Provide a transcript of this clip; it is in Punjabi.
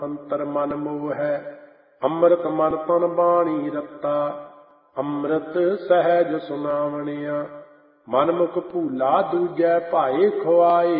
ਅੰਤਰ ਮਨ ਮੋਹੈ। ਅੰਮ੍ਰਿਤ ਮਨ ਤਨ ਬਾਣੀ ਰਤਾ, ਅੰਮ੍ਰਿਤ ਸਹਿਜ ਸੁਨਾਵਣਿਆ। ਮਨ ਮੁਖ ਭੂਲਾ ਦੂਜੈ ਭਾਏ ਖੁਆਏ,